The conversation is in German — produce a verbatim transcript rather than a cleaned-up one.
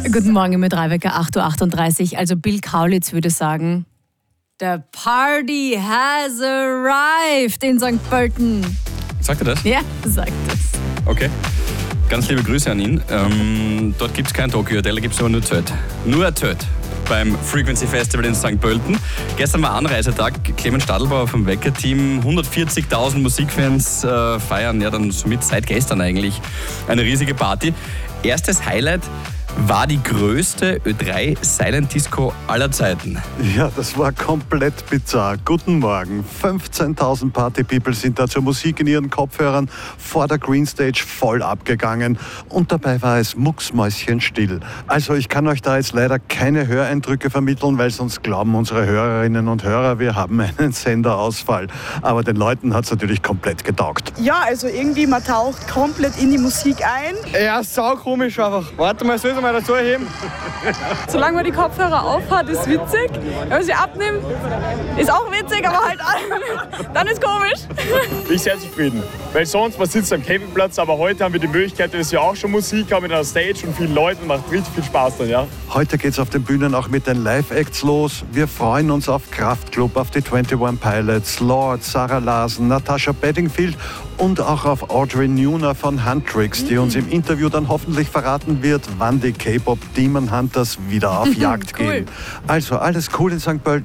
Guten Morgen mit Rheinwecker, acht Uhr achtunddreißig. Also Bill Kaulitz würde sagen, the party has arrived in Sankt Pölten. Sagt er das? Ja, sagt das. Okay. Ganz liebe Grüße an ihn. Ähm, dort gibt es kein Tokyo Hotel, da gibt es aber nur Zelt. Nur ein Zelt beim Frequency Festival in Sankt Pölten. Gestern war Anreisetag. Clemens Stadelbauer vom Wecker-Team. hundertvierzigtausend Musikfans äh, feiern ja dann somit seit gestern eigentlich eine riesige Party. Erstes Highlight war die größte Ö drei Silent Disco aller Zeiten. Ja, das war komplett bizarr. Guten Morgen. fünfzehntausend Party-People sind da zur Musik in ihren Kopfhörern vor der Greenstage voll abgegangen. Und dabei war es mucksmäuschenstill. Also ich kann euch da jetzt leider keine Höreindrücke vermitteln, weil sonst glauben unsere Hörerinnen und Hörer, wir haben einen Senderausfall. Aber den Leuten hat es natürlich komplett getaugt. Ja, also irgendwie, man taucht komplett in die Musik ein. Ja, sau komisch einfach. Warte mal, soll ich mal dazu erheben? Solange man die Kopfhörer aufhat, ist witzig. Wenn man sie abnimmt, ist auch witzig, aber halt dann ist komisch. Bin ich sehr zufrieden. Weil sonst, man sitzt am Campingplatz, aber heute haben wir die Möglichkeit, dass wir auch schon Musik haben mit einer Stage und vielen Leuten. Macht richtig viel Spaß dann, ja. Heute geht's auf den Bühnen auch mit den Live-Acts los. Wir freuen uns auf Kraftklub, auf die einundzwanzig Pilots, Lord, Sarah Larsen, Natasha Bedingfield und auch auf Audrey Newner von Huntrix, die uns im Interview dann hoffentlich verraten wird, wann die K-Pop Demon Hunters wieder auf Jagd Cool. gehen. Also alles cool in Sankt Pölten.